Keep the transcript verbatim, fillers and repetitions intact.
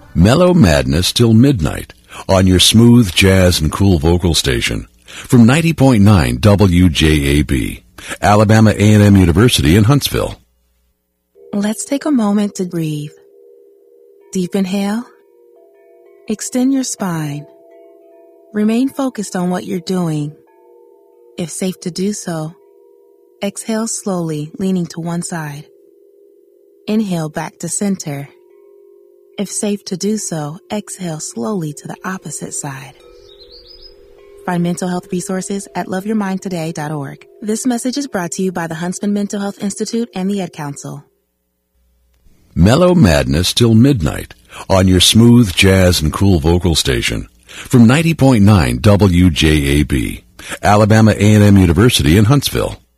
Mellow Madness till midnight on your smooth jazz and cool vocal station from ninety point nine W J A B, Alabama A and M University in Huntsville. Let's take a moment to breathe. Deep inhale. Extend your spine. Remain focused on what you're doing. If safe to do so, exhale slowly, leaning to one side. Inhale back to center. If safe to do so, exhale slowly to the opposite side. Find mental health resources at love your mind today dot org. This message is brought to you by the Huntsman Mental Health Institute and the Ed Council. Mellow Madness till midnight on your smooth jazz and cool vocal station from ninety point nine W J A B, Alabama A and M University in Huntsville.